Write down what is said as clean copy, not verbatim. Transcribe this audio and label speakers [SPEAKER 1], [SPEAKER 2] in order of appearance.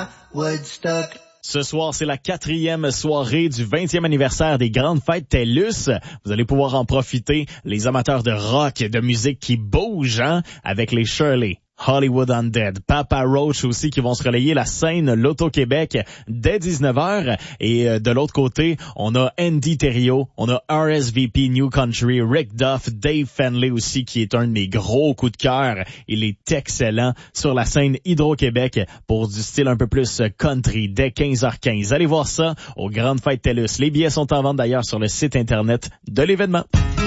[SPEAKER 1] Woodstock.
[SPEAKER 2] Ce soir, c'est la 4e soirée du 20e anniversaire des Grandes Fêtes TELUS. Vous allez pouvoir en profiter, les amateurs de rock, de musique qui bouge, avec les Shirley, Hollywood Undead, Papa Roach aussi qui vont se relayer la scène L'Auto-Québec dès 19h. Et de l'autre côté, on a Andy Thériault, on a RSVP New Country, Rick Duff, Dave Fenley aussi qui est un de mes gros coups de cœur. Il est excellent sur la scène Hydro-Québec pour du style un peu plus country dès 15h15. Allez voir ça aux Grandes Fêtes TELUS. Les billets sont en vente d'ailleurs sur le site internet de l'événement.